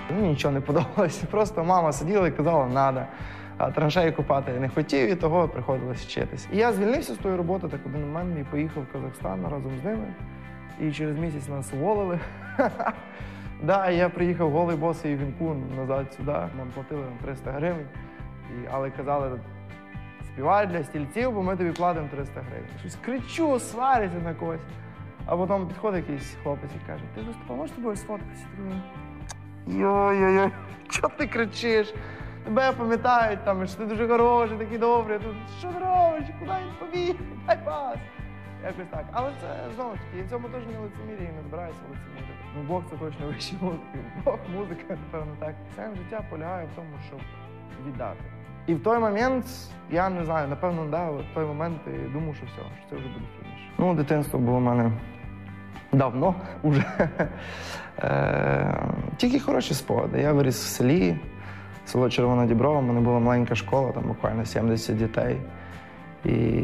Мені нічого не подобалося, просто мама сиділа і казала, надо. А траншеї копати я не хотів, і того приходилось вчитись. І я звільнився з тої роботи, так один момент, і поїхав в Казахстан разом з ними. І через місяць нас уволили. Да, я приїхав голий босий в вінку назад сюди. Нам платили 300 гривень. Але казали, співай для стільців, бо ми тобі платимо 300 гривень. Щось кричу, сварюся на когось. А потім підходить якийсь хлопець і каже, ти виступав, можеш з тобою сфоткатися? Йой-йой-йой, чого ти кричиш? Тебе пам'ятають, там, що ти дуже хороший, такий добрий. Тут, що ти робиш? Куди він побіг? Дай пас. Якось так. Але це, знову ж таки, в цьому теж не лицемір'я і не збирається лицемір'я. Ну, Бог – це точно вищий музики. Бог, музика, напевно, так. Все життя полягає в тому, щоб віддати. І в той момент, я не знаю, напевно, да, в той момент я думав, що все, що це вже буде фініш. Ну, дитинство було в мене давно вже. Тільки хороші спогади. Я виріс в селі, село Червона Діброва, в мене була маленька школа, там буквально 70 дітей. І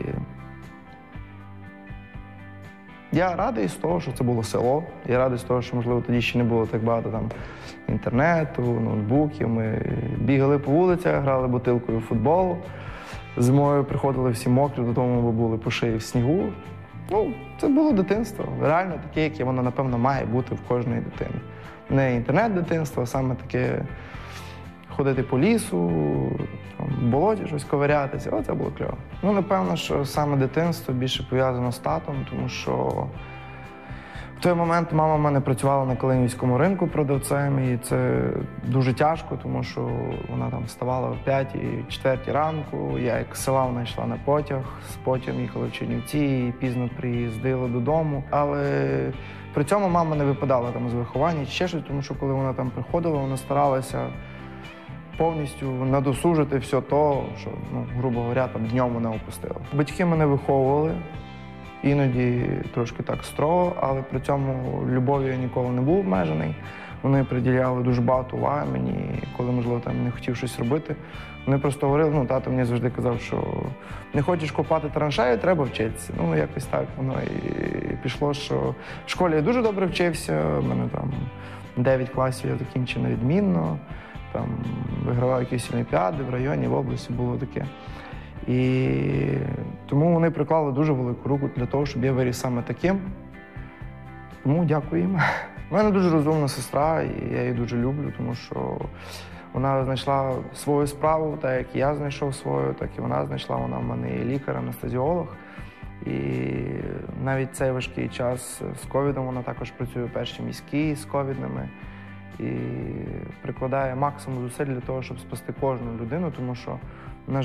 я радий з того, що це було село. Я радий з того, що, можливо, тоді ще не було так багато там інтернету, ноутбуків. Ми бігали по вулицях, грали бутилкою в футбол. Зимою приходили всі мокрі додому, бо були по шиї в снігу. Ну, це було дитинство. Реально таке, яке воно, напевно, має бути в кожної дитини. Не інтернет-дитинство, а саме таке ходити по лісу, в болоті щось ковирятися. Оце було кльово. Ну, напевно, що саме дитинство більше пов'язано з татом, тому що в той момент мама в мене працювала на Калинівському ринку продавцем, і це дуже тяжко, тому що вона там вставала в 5-4 ранку, я як з села вона йшла на потяг, з потягом їхала в Чернівці, і пізно приїздила додому. Але при цьому мама не випадала там з виховання чи ще щось, тому що коли вона там приходила, вона старалася повністю надосужити все то, що, ну, грубо говоря, там днем вона опустила. Батьки мене виховували, іноді трошки так строго, але при цьому любов'ю я ніколи не був обмежений. Вони приділяли дуже багато уваги мені, коли, можливо, там не хотів щось робити. Вони просто говорили, ну, тато мені завжди казав, що не хочеш копати траншею, треба вчитися. Ну, якось так воно і пішло, що в школі я дуже добре вчився, в мене там 9 класів я закінчив на відмінно, там вигравав якісь олімпіади в районі, в області було таке. І тому вони приклали дуже велику руку для того, щоб я виріс саме таким. Тому дякую їм. У мене дуже розумна сестра, і я її дуже люблю, тому що вона знайшла свою справу, так як і я знайшов свою, так і вона знайшла. Вона в мене є лікар, анестезіолог. І навіть цей важкий час з ковідом вона також працює в першій міській з ковідними. І прикладає максимум зусиль для того, щоб спасти кожну людину, тому що, на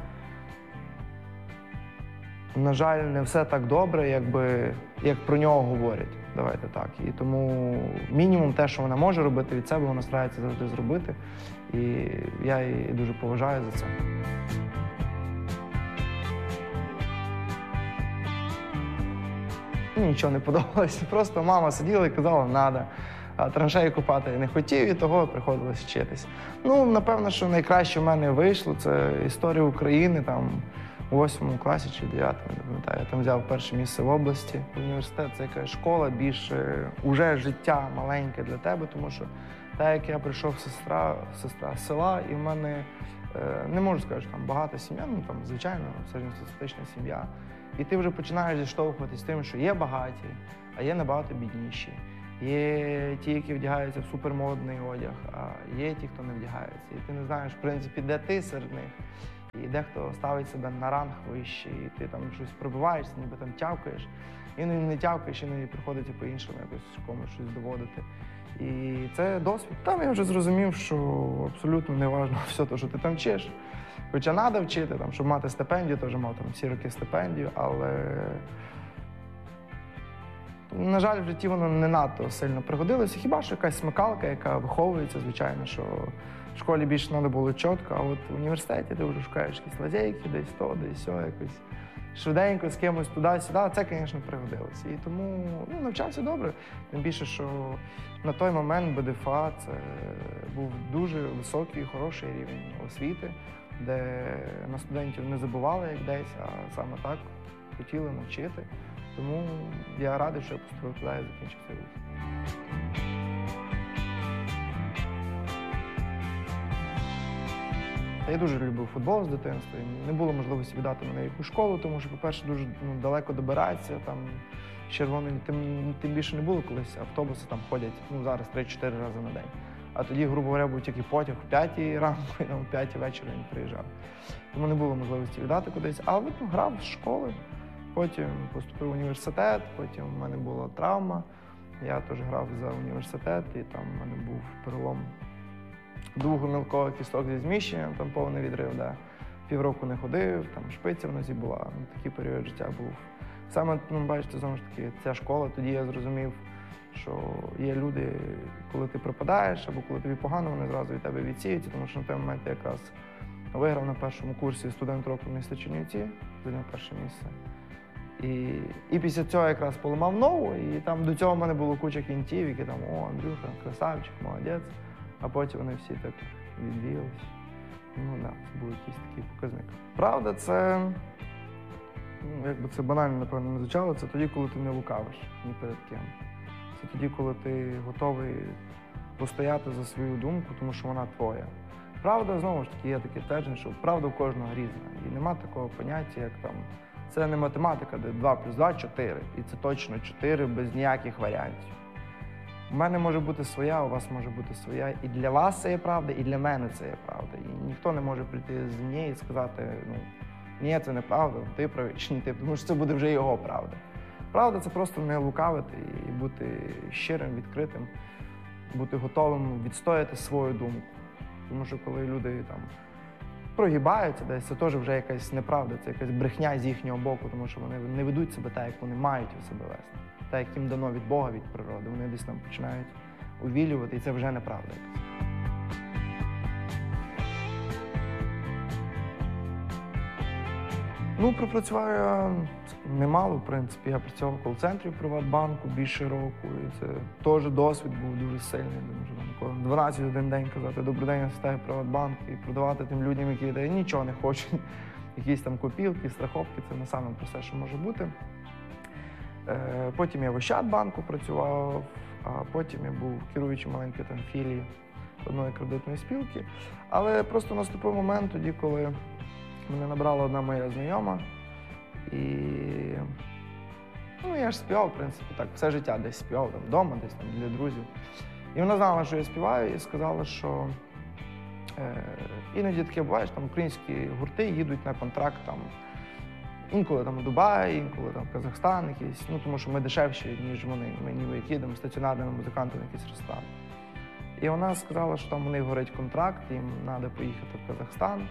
жаль, не все так добре, як про нього говорять. Давайте так. І тому мінімум те, що вона може робити від себе, вона старається завжди зробити. І я її дуже поважаю за це. Мені нічого не подобалося. Просто мама сиділа і казала, надо. А траншеї копати я не хотів, і того приходилось вчитись. Ну, напевно, що найкраще в мене вийшло, це історія України, там, у 8 класі чи 9, не пам'ятаю. Я там взяв перше місце в області. Університет – це якась школа, більше уже життя маленьке для тебе, тому що так як я прийшов сестра з села, і в мене, не можу сказати, що там багата сім'я, ну там, звичайно, середньостатистична сім'я. І ти вже починаєш зіштовхуватись з тим, що є багаті, а є набагато бідніші. Є ті, які вдягаються в супермодний одяг, а є ті, хто не вдягається. І ти не знаєш, в принципі, де ти серед них. І дехто ставить себе на ранг вищий, і ти там щось пробиваєшся, ніби там тявкаєш. Іноді не тявкаєш, іноді приходиться по-іншому якось комусь щось доводити. І це досвід. Там я вже зрозумів, що абсолютно не важливо все те, що ти там вчиш. Хоча треба вчити, там, щоб мати стипендію, теж мав там всі роки стипендію, але, на жаль, в житті воно не надто сильно пригодилося. Хіба що якась смикалка, яка виховується, звичайно, що в школі більше треба було чітко, а от в університеті ти вже шукаєш якісь лазейки, десь то, десь сьо, якось швиденько з кимось туди-сюди. Це, звісно, пригодилося. І тому навчався добре. Тим більше, що на той момент БДФА це був дуже високий і хороший рівень освіти, де на студентів не забували як десь, а саме так хотіли навчити. Тому я радий, що я поступив туди і закінчив цей вуз. Я дуже любив футбол з дитинства. І не було можливості віддати мене в якусь школу, тому що, по-перше, дуже далеко добиратися. Там червоної тим більше не було колись. Автобуси там ходять зараз 3-4 рази на день. А тоді, грубо говоря, був тільки потяг в 5 ранку і там в 5 вечора він приїжджав. Тому не було можливості віддати кудись. Але грав з школи, потім поступив в університет, потім в мене була травма. Я теж грав за університет, і там в мене був перелом 2 гомілкових кісток зі зміщенням, там повний відрив, да. Півроку не ходив, там шпиця в нозі була, такий період життя був. Саме, бачите, знову ж таки, ця школа, тоді я зрозумів, що є люди, коли ти пропадаєш, або коли тобі погано, вони зразу від тебе відсіються, тому що на той момент я якраз виграв на першому курсі студент року міста Чернівці, зайняв перше місце. І після цього якраз поламав ногу, і там до цього в мене було куча кінтів, які там, о, Андрюха, красавчик, молодець. А потім вони всі так відвіялись. Це був якийсь такий показник. Правда, це, якби це банально, напевно, не звучало, це тоді, коли ти не лукавиш ні перед ким. Це тоді, коли ти готовий постояти за свою думку, тому що вона твоя. Правда, знову ж таки, є таке твердження, що правда у кожного різна. І нема такого поняття, як там, це не математика, де 2 + 2 – 4. І це точно 4 без ніяких варіантів. У мене може бути своя, у вас може бути своя. І для вас це є правда, і для мене це є правда. І ніхто не може прийти з неї і сказати, ні, це неправда, ти правий чи не ти, тому що це буде вже його правда. Правда – це просто не лукавити і бути щирим, відкритим, бути готовим відстояти свою думку. Тому що коли люди там прогибаються десь, це теж вже якась неправда, це якась брехня з їхнього боку, тому що вони не ведуть себе так, як вони мають у себе вести. Так, як їм дано від Бога, від природи. Вони десь там починають увілювати, і це вже неправда якась. Пропрацював я немало, в принципі. Я працював в кол-центрі в Приватбанку більше року, і це теж досвід був дуже сильний. Тому що 12 один день казати «Добрий день, я стаю в Приватбанк» і продавати тим людям, які нічого не хочуть. Якісь там копілки, страховки – це не саме про все, що може бути. Потім я в Ощадбанку працював, а потім я був керуючим маленької там філії одної кредитної спілки. Але просто наступив момент тоді, коли мене набрала одна моя знайома. І я ж співав, в принципі, так, все життя десь співав, там, вдома, десь там, для друзів. І вона знала, що я співаю, і сказала, що іноді таке буває, що там українські гурти їдуть на контракт там, інколи там в Дубай, інколи там в Казахстан якийсь, тому що ми дешевші, ніж вони. Ми ніби як їдемо стаціонарними музикантами в якийсь ресторан. І вона сказала, що там у них горить контракт, їм треба поїхати в Казахстан.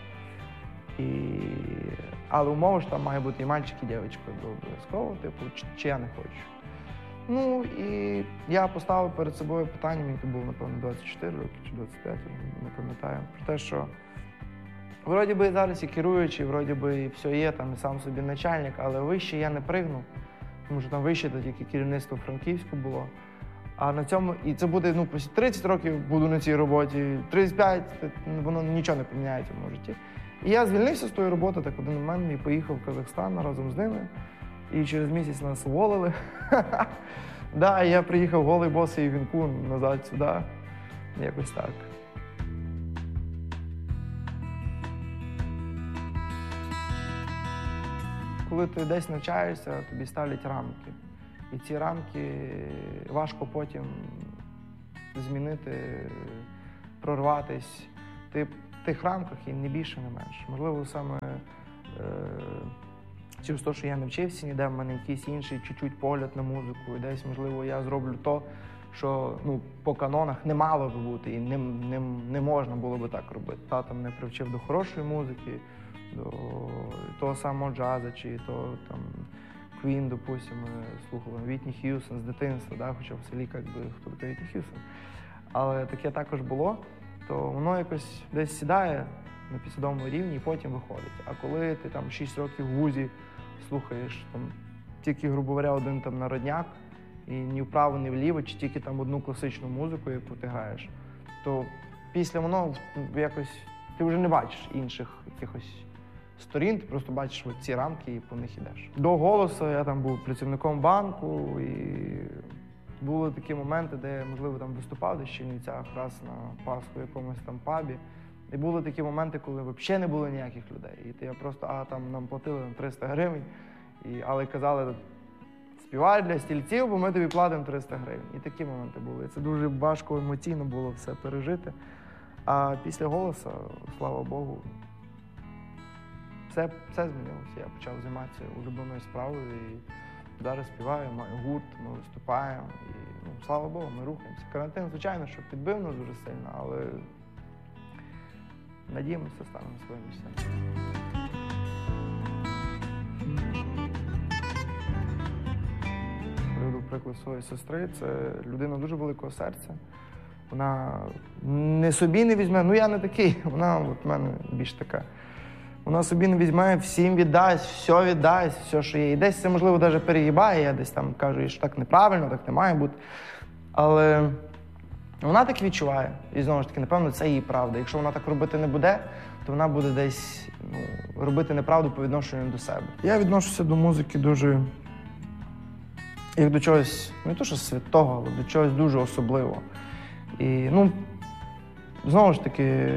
Але умова, що там має бути і мальчик, і дівчинка обов'язково, чи я не хочу. І я поставив перед собою питання, мені то було, напевно, 24 роки чи 25, не пам'ятаю, про те, що вроді би зараз і керуючий, вроді би і все є, там і сам собі начальник, але вище я не пригну, тому що там вище то тільки керівництво Франківську було. А на цьому, і це буде, 30 років буду на цій роботі, 35, воно нічого не поміняється в моєму житті. І я звільнився з тої роботи так в один момент і поїхав в Казахстан разом з ними. І через місяць нас уволили. І я приїхав голий, босий, в вінку назад сюди. Якось так. Коли ти десь навчаєшся, тобі ставлять рамки. І ці рамки важко потім змінити, прорватись. Ти в тих рамках і не більше, не менше. Можливо, саме через те, що я не вчився ніде, в мене якийсь інший чуть-чуть погляд на музику. І десь, можливо, я зроблю то, що по канонах не мало би бути і не можна було би так робити. Тато мене привчив до хорошої музики, до того самого джазу, чи то там Queen, допустимо, слухали Вітні Х'юстон з дитинства, хоча в селі, хто такий Вітні Х'юстон. Але таке також було, то воно якось десь сідає на підсвідомому рівні і потім виходить. А коли ти там 6 років в вузі слухаєш там тільки, грубо говоря, один там народняк, і ні вправо, ні вліво, чи тільки там одну класичну музику, яку ти граєш, то після воно якось ти вже не бачиш інших якихось сторін, ти просто бачиш ці рамки і по них ідеш. До голосу я там був працівником банку, і були такі моменти, де я, можливо, там виступав десь в Чернівцях раз на Пасху в якомусь там пабі, І були такі моменти, коли взагалі не було ніяких людей. І я просто, там нам платили 300 гривень, але казали, співай для стільців, бо ми тобі платимо 300 гривень. І такі моменти були. Це дуже важко емоційно було все пережити. А після «Голоса», слава Богу, все змінилося. Я почав займатися улюбленою справою і зараз співаю, маю гурт, ми виступаємо. І, слава Богу, ми рухаємося. Карантин, звичайно, що підбив нас дуже сильно, але надіємося, стане на своє місце. Приведу приклад своєї сестри. Це людина дуже великого серця. Вона не собі не візьме, я не такий, вона в мене більш така. Вона собі не візьме, всім віддасть, все, що є. І десь це, можливо, навіть переїбає, я десь там кажу, що так неправильно, так не має бути. Але вона так відчуває. І знову ж таки, напевно, це її правда. Якщо вона так робити не буде, то вона буде десь робити неправду по відношенню до себе. Я відношуся до музики дуже, як до чогось, не то що святого, але до чогось дуже особливого. І, знову ж таки,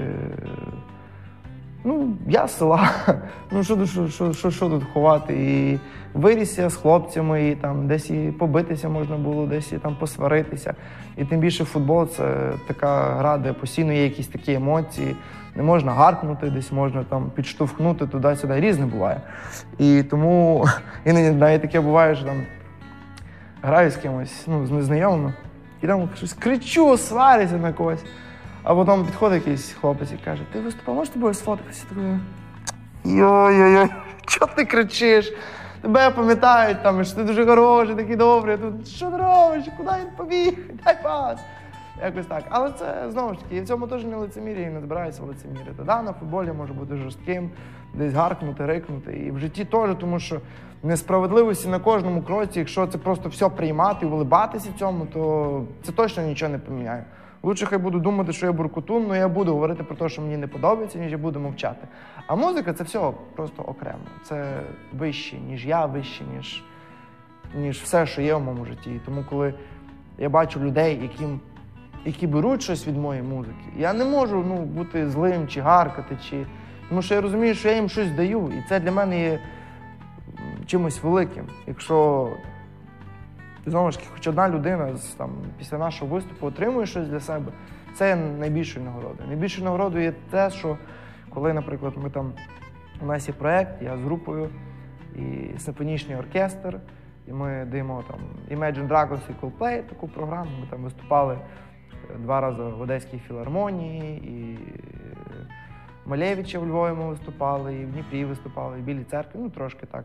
я з села, що тут ховати. І виріс я з хлопцями, і там десь і побитися можна було, десь і там посваритися. І тим більше футбол – це така гра, де постійно є якісь такі емоції. Не можна гаркнути, десь можна там підштовхнути туди-сюди, різне буває. І тому іноді навіть таке буває, що там граю з кимось, з незнайомими, і там щось кричу, сварюся на когось. А потім підходить якийсь хлопець і каже, ти виступав, можеш з тобою сфоткатися? Йой-йой-йой, чого ти кричиш? Тебе пам'ятають, що ти дуже хороший, такий добрий, тут що ти робиш, куди він побіг, дай пас. Якось так. Але це, знову ж таки, і в цьому теж не лицемір'я, і не збираюся лицемірити. На футболі може бути жорстким, десь гаркнути, рикнути. І в житті теж, тому що несправедливості на кожному кроці, якщо це просто все приймати і улибатися цьому, то це точно нічого не поміняє. Лучше хай буду думати, що я буркутун, але я буду говорити про те, що мені не подобається, ніж я буду мовчати. А музика – це все просто окремо. Це вище, ніж я, вище, ніж все, що є в моєму житті. І тому, коли я бачу людей, які беруть щось від моєї музики, я не можу бути злим чи гаркати, тому що я розумію, що я їм щось даю. І це для мене є чимось великим. Якщо, знову ж таки, хоч одна людина після нашого виступу отримує щось для себе, це є найбільшою нагородою. Найбільшою нагородою є те, що коли, наприклад, у нас є проєкт, я з групою, і симфонічний оркестр, і ми даємо Imagine Dragons і Coldplay, таку програму, ми там виступали 2 рази в Одеській філармонії, і Малевича в Львові ми виступали, і в Дніпрі виступали, і в Білій церкві, трошки так.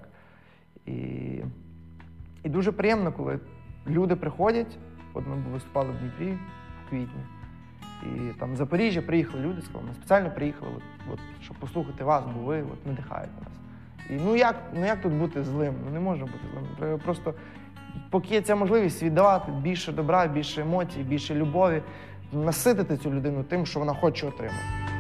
І дуже приємно, коли люди приходять, от ми виступали в Дніпрі в квітні, і там в Запоріжжя приїхали люди, сказали, ми спеціально приїхали, щоб послухати вас, бо ви надихаєте нас. І як тут бути злим? Не можна бути злим. Треба просто, поки є ця можливість, віддавати більше добра, більше емоцій, більше любові, наситити цю людину тим, що вона хоче отримати.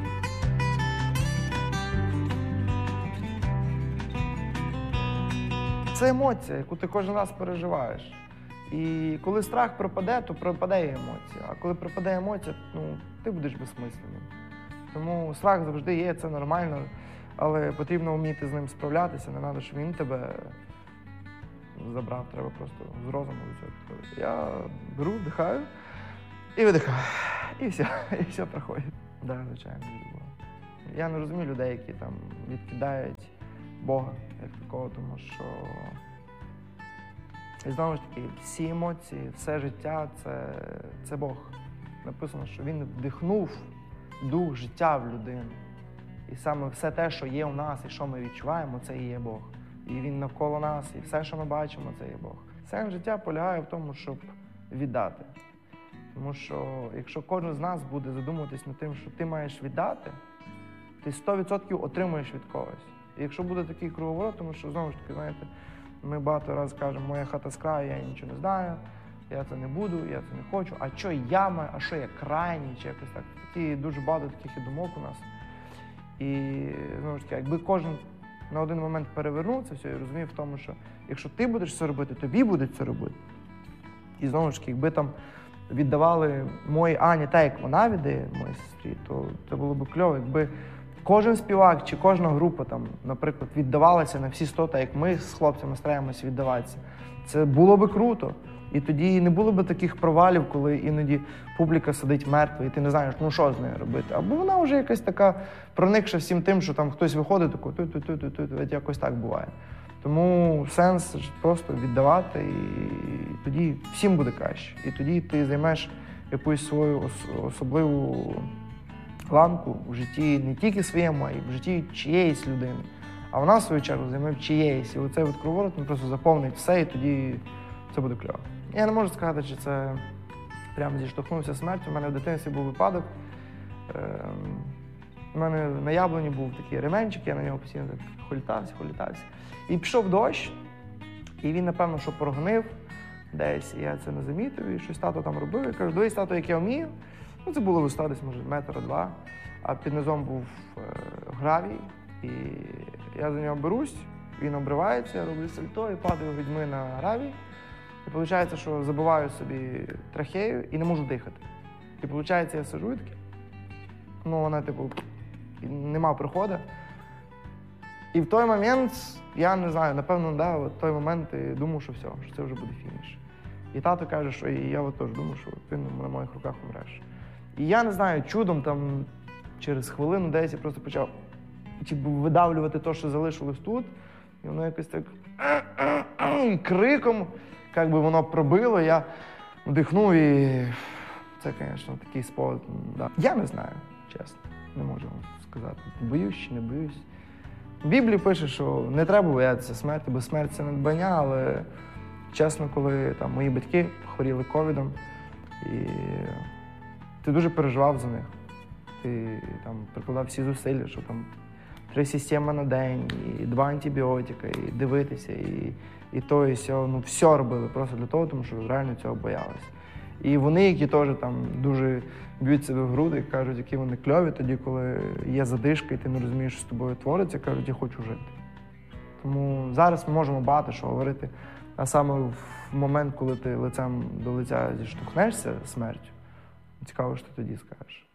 Це емоція, яку ти кожен раз переживаєш. І коли страх пропаде, то пропаде і емоція. А коли пропаде емоція, ти будеш безсмисленним. Тому страх завжди є, це нормально, але потрібно вміти з ним справлятися, не треба, щоб він тебе забрав, треба просто з розуму до цього підходити. Я беру, вдихаю і видихаю, і все проходить. Так, звичайно, я не розумію людей, які відкидають Бога як такого, тому що, і знову ж таки, всі емоції, все життя – це Бог. Написано, що Він вдихнув дух життя в людину. І саме все те, що є у нас і що ми відчуваємо, це і є Бог. І Він навколо нас, і все, що ми бачимо, це є Бог. Сенс життя полягає в тому, щоб віддати. Тому що, якщо кожен з нас буде задумуватись над тим, що ти маєш віддати, ти 100% отримуєш від когось. І якщо буде такий круговорот, тому що, знову ж таки, знаєте, ми багато разів кажемо, моя хата з краю, я нічого не знаю, я це не буду, я це не хочу, а що я маю, а що я крайній, чи якось так. Такі дуже багато таких і думок у нас. І, знову ж таки, якби кожен на один момент перевернув це все і розумів в тому, що якщо ти будеш це робити, тобі будуть це робити. І, знову ж таки, якби віддавали моїй Ані так, як вона віддає моїй сестрі, то це було б кльово, якби кожен співак чи кожна група, там, наприклад, віддавалася на всі 100, так як ми з хлопцями стараємося віддаватися. Це було би круто. І тоді не було б таких провалів, коли іноді публіка сидить мертва, і ти не знаєш, ну що з нею робити. Або вона вже якась така проникша всім тим, що там хтось виходить, такий, якось так буває. Тому сенс просто віддавати, і тоді всім буде краще. І тоді ти займеш якусь свою особливу ланку в житті не тільки своєму, а й в житті чиєїсь людини. А вона, в свою чергу, займе чиєїсь. І оцей от круговорот просто заповнить все, і тоді це буде кльово. Я не можу сказати, чи це прямо зіштовхнувся смертю. У мене в дитинстві був випадок. У мене на яблуні був такий ременчик, я на нього постійно так холітався. І пішов дощ, і він, напевно, що прогнив десь. І я це не замітив, і щось тато там робив. Я кажу, дивись, тато, як я вмію. Ну, це було висота десь, може, 1-2 метри. А під низом був гравій. І я за нього берусь, він обривається, я роблю сальто і падаю грудьми на гравій. І виходить, що забиваю собі трахею і не можу дихати. І виходить, я сиджу і таки, ну вона, типу, нема проходу. І в той момент, я не знаю, напевно, да, в той момент я думав, що все, що це вже буде фініш. І тато каже, що і я от теж думав, що ти на моїх руках умреш. І я не знаю, чудом там через хвилину десь я просто почав видавлювати те, що залишилось тут. І воно якось так криком, як би воно пробило, я вдихнув і це, звісно, такий спогад. Да. Я не знаю, чесно, не можу вам сказати, боюсь чи не боюсь. В Біблії пише, що не треба боятися смерті, бо смерть – це надбання, але чесно, коли там мої батьки хворіли ковідом, і ти дуже переживав за них. Ти там прикладав всі зусилля, що там 3 системи на день, і 2 антибіотика, і дивитися, і то, і сьо. Ну, все робили просто для того, тому що реально цього боялися. І вони, які теж там дуже б'ють себе в груди, кажуть, які вони кльові тоді, коли є задишка, і ти не розумієш, що з тобою твориться, кажуть, я хочу жити. Тому зараз ми можемо багато що говорити, а саме в момент, коли ти лицем до лиця зіштовхнешся з смертю, цікаво, що ти тоді скажеш.